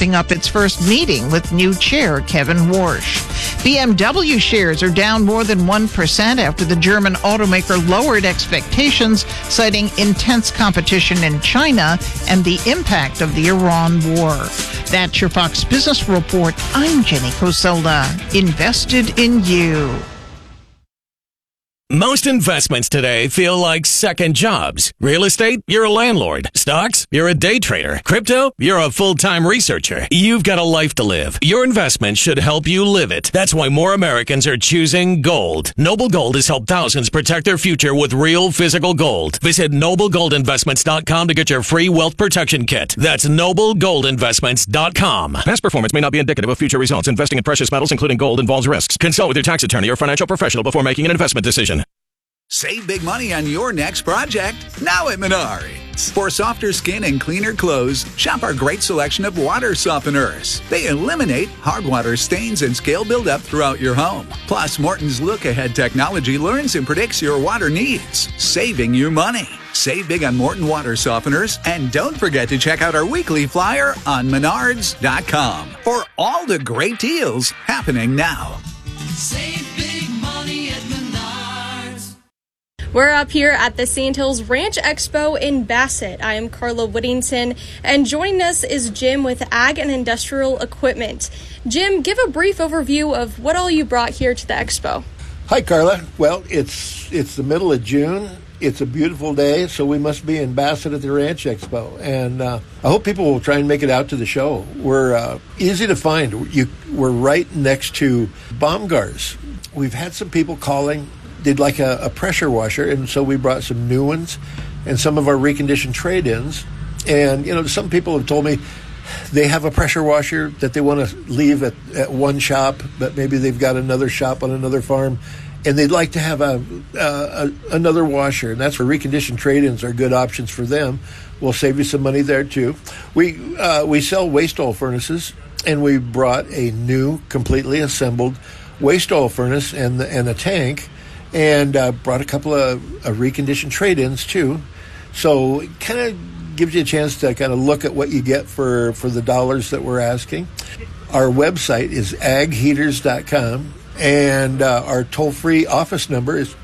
wrapping up its first meeting with new chair Kevin Warsh. BMW shares are down more than 1% after the German automaker lowered expectations, citing intense competition in China and the impact of the Iran war. That's your Fox Business Report. I'm Jenny Coselda. Invested in you. Most investments today feel like second jobs. Real estate, you're a landlord. Stocks, you're a day trader. Crypto, you're a full-time researcher. You've got a life to live. Your investment should help you live it. That's why more Americans are choosing gold. Noble Gold has helped thousands protect their future with real physical gold. Visit NobleGoldInvestments.com to get your free wealth protection kit. That's NobleGoldInvestments.com. Past performance may not be indicative of future results. Investing in precious metals, including gold, involves risks. Consult with your tax attorney or financial professional before making an investment decision. Save big money on your next project now at Menards. For softer skin and cleaner clothes, shop our great selection of water softeners. They eliminate hard water stains and scale buildup throughout your home. Plus, Morton's look-ahead technology learns and predicts your water needs, saving you money. Save big on Morton water softeners, and don't forget to check out our weekly flyer on Menards.com for all the great deals happening now. Save big money at Menards. We're up here at the Sandhills Ranch Expo in Bassett. I am Carla Whittington, and joining us is Jim with Ag and Industrial Equipment. Jim, give a brief overview of what all you brought here to the expo. Hi, Carla. Well, it's the middle of June. It's a beautiful day, so we must be in Bassett at the Ranch Expo. And I hope people will try and make it out to the show. We're easy to find. We're right next to Baumgars. We've had some people calling. They'd like a pressure washer, and so we brought some new ones and some of our reconditioned trade-ins. And, some people have told me they have a pressure washer that they want to leave at one shop, but maybe they've got another shop on another farm, and they'd like to have another washer, and that's where reconditioned trade-ins are good options for them. We'll save you some money there, too. We sell waste oil furnaces, and we brought a new, completely assembled waste oil furnace and a tank, and brought a couple of reconditioned trade-ins, too. So it kind of gives you a chance to kind of look at what you get for the dollars that we're asking. Our website is agheaters.com, and our toll-free office number is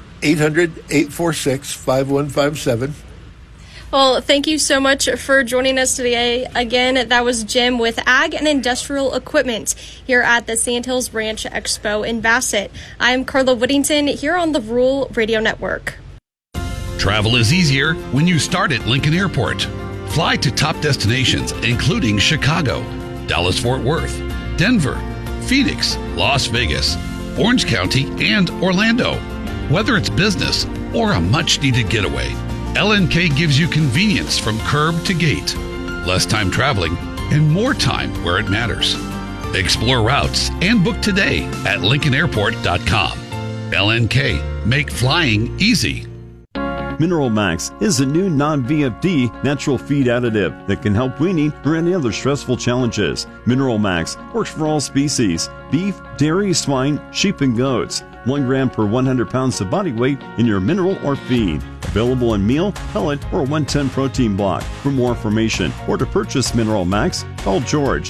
800-846-5157. Well, thank you so much for joining us today. Again, that was Jim with Ag and Industrial Equipment here at the Sandhills Ranch Expo in Bassett. I'm Carla Whittington here on the Rural Radio Network. Travel is easier when you start at Lincoln Airport. Fly to top destinations including Chicago, Dallas-Fort Worth, Denver, Phoenix, Las Vegas, Orange County, and Orlando. Whether it's business or a much-needed getaway, LNK gives you convenience from curb to gate, less time traveling, and more time where it matters. Explore routes and book today at LincolnAirport.com. LNK, make flying easy. Mineral Max is a new non-VFD natural feed additive that can help weaning or any other stressful challenges. Mineral Max works for all species: beef, dairy, swine, sheep, and goats. 1 gram per 100 pounds of body weight in your mineral or feed. Available in meal, pellet, or 110 protein block. For more information or to purchase Mineral Max, call George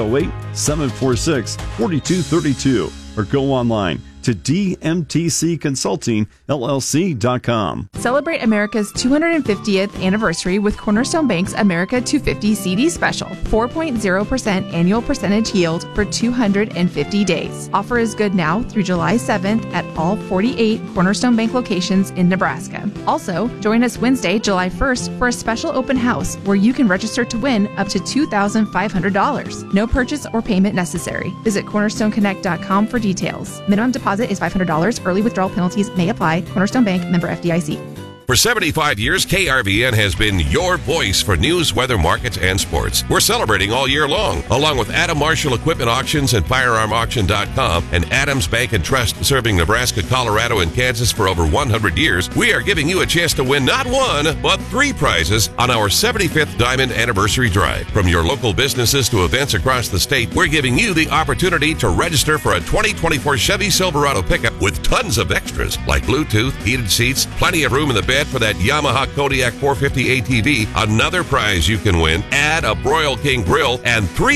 308-746-4232 or go online to dmtcconsultingllc.com. Celebrate America's 250th anniversary with Cornerstone Bank's America 250 CD special. 4.0% annual percentage yield for 250 days. Offer is good now through July 7th at all 48 Cornerstone Bank locations in Nebraska. Also, join us Wednesday, July 1st for a special open house where you can register to win up to $2,500. No purchase or payment necessary. Visit cornerstoneconnect.com for details. Minimum deposit is $500. Early withdrawal penalties may apply. Cornerstone Bank, member FDIC. For 75 years, KRVN has been your voice for news, weather, markets, and sports. We're celebrating all year long, along with Adam Marshall Equipment Auctions and FirearmAuction.com and Adams Bank and Trust, serving Nebraska, Colorado, and Kansas for over 100 years. We are giving you a chance to win not 1, but 3 prizes on our 75th Diamond Anniversary Drive. From your local businesses to events across the state, we're giving you the opportunity to register for a 2024 Chevy Silverado pickup with tons of extras like Bluetooth, heated seats, plenty of room in the bed for that Yamaha Kodiak 450 ATV. Another prize you can win: add a Broil King grill and 3